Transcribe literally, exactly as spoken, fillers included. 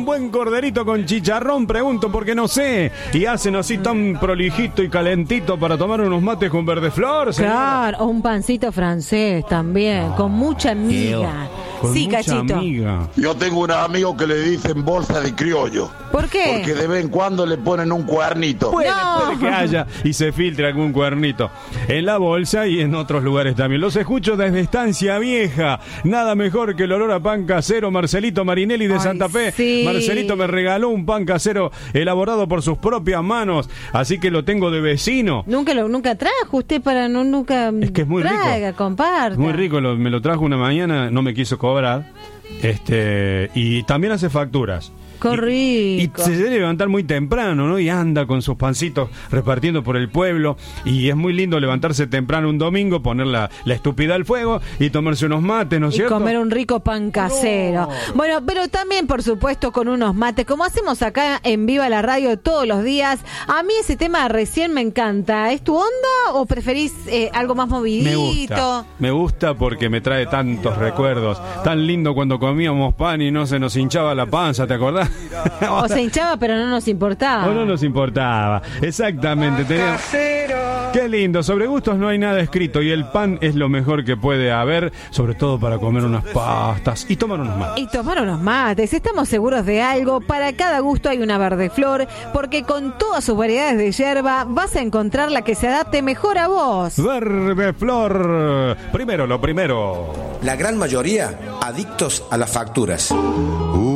buen corderito con chicharrón, pregunto porque no sé. Y hacen así tan prolijito y calentito para tomar unos mates con verde flor, señora. Claro, o un pancito francés también, con mucha miga. Con Sí, mucha Cachito. amiga. Yo tengo unos amigos que le dicen bolsa de criollo. ¿Por qué? Porque de vez en cuando le ponen un cuernito. Puede, No. puede que haya y se filtre algún cuernito en la bolsa y en otros lugares también. Los escucho desde Estancia Vieja. Nada mejor que el olor a pan casero. Marcelito Marinelli de Ay, Santa Fe. sí. Marcelito me regaló un pan casero elaborado por sus propias manos. Así que lo tengo de vecino. Nunca lo nunca trajo usted para no nunca Es que es muy traiga, rico. comparta. Muy rico, lo- me lo trajo una mañana, no me quiso cobrar. Este, y también hace facturas. Qué Y, y rico. se debe levantar muy temprano, ¿no? Y anda con sus pancitos repartiendo por el pueblo. Y es muy lindo levantarse temprano un domingo, poner la, la estúpida al fuego y tomarse unos mates, ¿no es Y cierto? comer un rico pan casero. Bueno, pero también, por supuesto, con unos mates, como hacemos acá en Viva la Radio todos los días. A mí ese tema recién me encanta. ¿Es tu onda o preferís eh, algo más movidito? Me gusta, me gusta porque me trae tantos recuerdos. Tan lindo cuando comíamos pan y no se nos hinchaba la panza, ¿te acordás? O se hinchaba, pero no nos importaba. O no nos importaba. Exactamente. Teníamos... Qué lindo. Sobre gustos no hay nada escrito y el pan es lo mejor que puede haber, sobre todo para comer unas pastas y tomar unos mates. Y tomar unos mates, estamos seguros de algo. Para cada gusto hay una verde flor, porque con todas sus variedades de yerba vas a encontrar la que se adapte mejor a vos. Verde flor. Primero, lo primero. La gran mayoría adictos a las facturas.